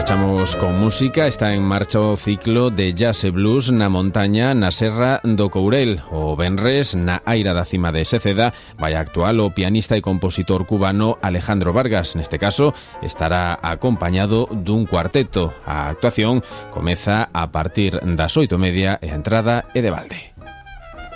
Marchamos con música. Está en marcha o ciclo de jazz e blues na montaña na Serra do Courel. O venres, na aira da cima de Seceda, vai actuar o pianista e compositor cubano Alejandro Vargas. Neste caso, estará acompañado dun cuarteto. A actuación comeza a partir das 8:30 e a entrada é de balde.